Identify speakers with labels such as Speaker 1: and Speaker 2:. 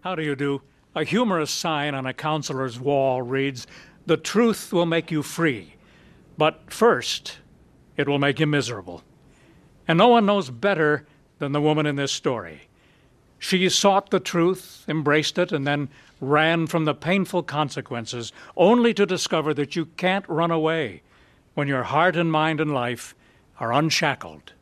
Speaker 1: How do you do? A humorous sign on a counselor's wall reads, "The truth will make you free, but first, it will make you miserable." And no one knows better than the woman in this story. She sought the truth, embraced it, and then ran from the painful consequences, only to discover that you can't run away when your heart and mind and life are unshackled